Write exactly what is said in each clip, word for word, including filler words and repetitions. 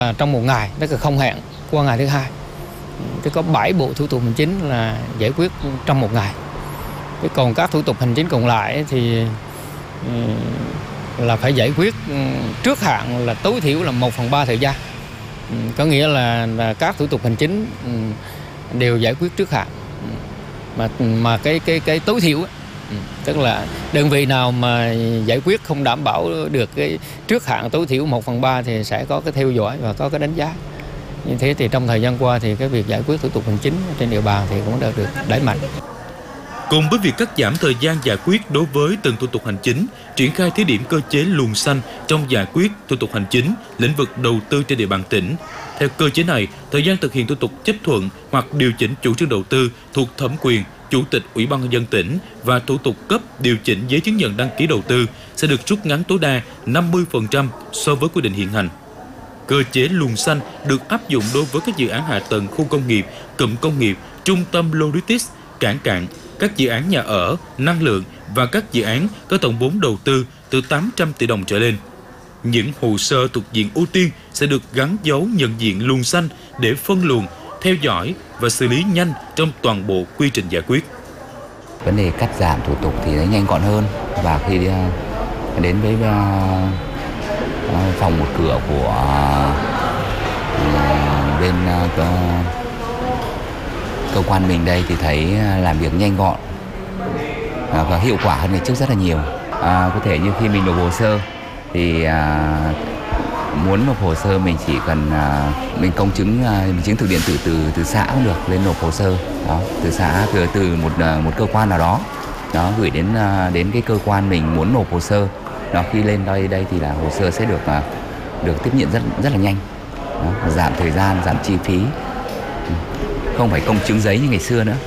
À, trong một ngày, tức là không hẹn qua ngày thứ hai, thì có bảy bộ thủ tục hành chính là giải quyết trong một ngày. Thế còn các thủ tục hành chính còn lại thì là phải giải quyết trước hạn là tối thiểu là một phần ba thời gian. Có nghĩa là, là các thủ tục hành chính đều giải quyết trước hạn, mà mà cái cái cái tối thiểu ấy, tức là đơn vị nào mà giải quyết không đảm bảo được cái trước hạn tối thiểu một phần ba thì sẽ có cái theo dõi và có cái đánh giá. Như thế thì trong thời gian qua thì cái việc giải quyết thủ tục hành chính trên địa bàn thì cũng đã được đẩy mạnh. Cùng với việc cắt giảm thời gian giải quyết đối với từng thủ tục hành chính, triển khai thí điểm cơ chế luồng xanh trong giải quyết thủ tục hành chính lĩnh vực đầu tư trên địa bàn tỉnh. Theo cơ chế này, thời gian thực hiện thủ tục chấp thuận hoặc điều chỉnh chủ trương đầu tư thuộc thẩm quyền Chủ tịch Ủy ban nhân dân tỉnh và thủ tục cấp điều chỉnh giấy chứng nhận đăng ký đầu tư sẽ được rút ngắn tối đa năm mươi phần trăm so với quy định hiện hành. Cơ chế luồng xanh được áp dụng đối với các dự án hạ tầng khu công nghiệp, cụm công nghiệp, trung tâm logistics, cảng cạn, các dự án nhà ở, năng lượng và các dự án có tổng vốn đầu tư từ tám trăm tỷ đồng trở lên. Những hồ sơ thuộc diện ưu tiên sẽ được gắn dấu nhận diện luồng xanh để phân luồng, theo dõi và xử lý nhanh trong toàn bộ quy trình giải quyết. Vấn đề cắt giảm thủ tục thì nó nhanh gọn hơn, và khi đến với phòng một cửa của bên cơ quan mình đây thì thấy làm việc nhanh gọn và hiệu quả hơn ngày trước rất là nhiều. À, có thể như khi mình nộp hồ sơ thì à, muốn nộp hồ sơ mình chỉ cần à, mình công chứng à, mình chứng thực điện tử từ từ xã cũng được lên nộp hồ sơ đó, từ xã từ từ một một cơ quan nào đó đó gửi đến à, đến cái cơ quan mình muốn nộp hồ sơ đó, khi lên đây đây thì là hồ sơ sẽ được à, được tiếp nhận rất rất là nhanh đó, giảm thời gian, giảm chi phí, không phải công chứng giấy như ngày xưa nữa.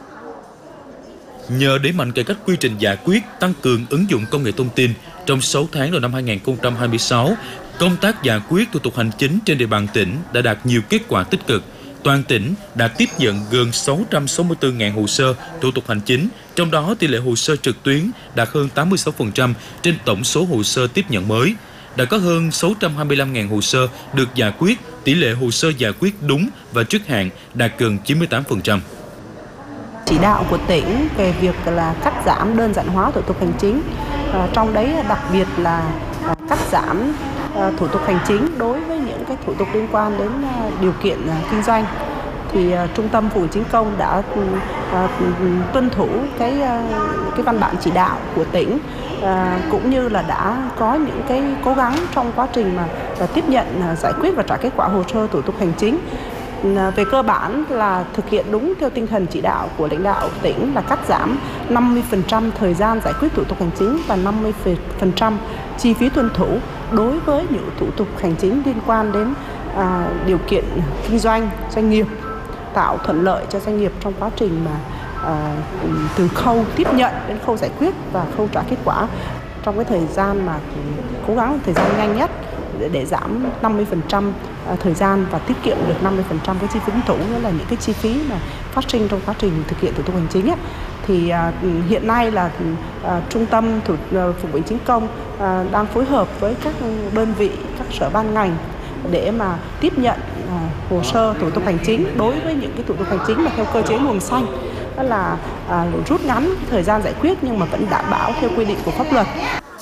Nhờ đẩy mạnh cải cách quy trình giải quyết, tăng cường ứng dụng công nghệ thông tin, trong sáu tháng đầu năm hai nghìn không trăm hai mươi sáu, công tác giải quyết thủ tục hành chính trên địa bàn tỉnh đã đạt nhiều kết quả tích cực. Toàn tỉnh đã tiếp nhận gần sáu trăm sáu mươi tư nghìn hồ sơ thủ tục hành chính, trong đó tỷ lệ hồ sơ trực tuyến đạt hơn tám mươi sáu phần trăm trên tổng số hồ sơ tiếp nhận mới. Đã có hơn sáu trăm hai mươi lăm nghìn hồ sơ được giải quyết, tỷ lệ hồ sơ giải quyết đúng và trước hạn đạt gần chín mươi tám phần trăm. Chỉ đạo của tỉnh về việc là cắt giảm đơn giản hóa thủ tục hành chính, à, trong đấy đặc biệt là à, cắt giảm à, thủ tục hành chính đối với những cái thủ tục liên quan đến à, điều kiện à, kinh doanh, thì à, Trung tâm Phục vụ Hành chính công đã à, tuân thủ cái à, cái văn bản chỉ đạo của tỉnh, à, cũng như là đã có những cái cố gắng trong quá trình mà à, tiếp nhận à, giải quyết và trả kết quả hồ sơ thủ tục hành chính. Về cơ bản là thực hiện đúng theo tinh thần chỉ đạo của lãnh đạo tỉnh là cắt giảm năm mươi phần trăm thời gian giải quyết thủ tục hành chính và năm mươi phần trăm chi phí tuân thủ đối với những thủ tục hành chính liên quan đến à, điều kiện kinh doanh doanh nghiệp, tạo thuận lợi cho doanh nghiệp trong quá trình mà à, từ khâu tiếp nhận đến khâu giải quyết và khâu trả kết quả trong cái thời gian mà cố gắng thời gian nhanh nhất để, để giảm năm mươi phần trăm thời gian và tiết kiệm được năm mươi phần trăm cái chi phí tuân thủ, nghĩa là những cái chi phí mà phát sinh trong quá trình thực hiện thủ tục hành chính ấy. Thì à, hiện nay là à, Trung tâm thủ, à, Phục vụ Hành chính công à, đang phối hợp với các đơn vị, các sở ban ngành để mà tiếp nhận à, hồ sơ thủ tục hành chính đối với những cái thủ tục hành chính mà theo cơ chế luồng xanh, đó là à, rút ngắn thời gian giải quyết nhưng mà vẫn đảm bảo theo quy định của pháp luật.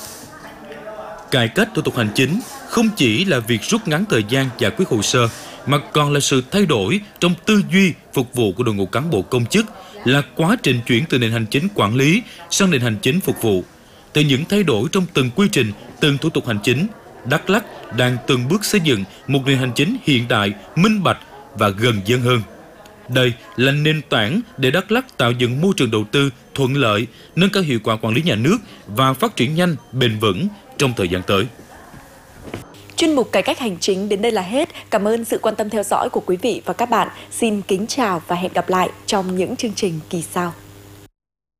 Cải cách thủ tục hành chính không chỉ là việc rút ngắn thời gian giải quyết hồ sơ, mà còn là sự thay đổi trong tư duy phục vụ của đội ngũ cán bộ công chức, là quá trình chuyển từ nền hành chính quản lý sang nền hành chính phục vụ. Từ những thay đổi trong từng quy trình, từng thủ tục hành chính, Đắk Lắk đang từng bước xây dựng một nền hành chính hiện đại, minh bạch và gần dân hơn. Đây là nền tảng để Đắk Lắk tạo dựng môi trường đầu tư thuận lợi, nâng cao hiệu quả quản lý nhà nước và phát triển nhanh, bền vững trong thời gian tới. Chuyên mục Cải cách hành chính đến đây là hết. Cảm ơn sự quan tâm theo dõi của quý vị và các bạn. Xin kính chào và hẹn gặp lại trong những chương trình kỳ sau.